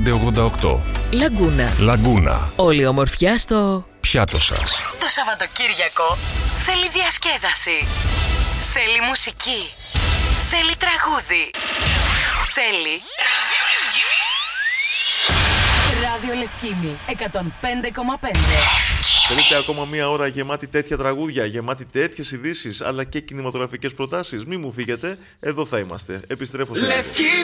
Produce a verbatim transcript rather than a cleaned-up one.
πέντε ογδόντα οκτώ. Λαγκούνα. Λαγκούνα. Όλη η ομορφιά στο πιάτο σας. Το Σαββατοκύριακο θέλει διασκέδαση. Θέλει μουσική. Θέλει τραγούδι. Θέλει Ράδιο Λευκήμη εκατόν πέντε κόμμα πέντε. Θέλετε ακόμα μία ώρα γεμάτη τέτοια τραγούδια, γεμάτη τέτοιες ειδήσεις, αλλά και κινηματογραφικές προτάσεις? Μη μου φύγετε, εδώ θα είμαστε. Επιστρέφω σε λίγο.